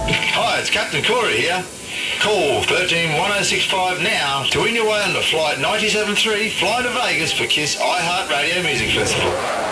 Hi, it's Captain Corey here. Call 131065 now to win your way on the Flight 97.3 flying to Vegas for KISS iHeartRadio Music Festival.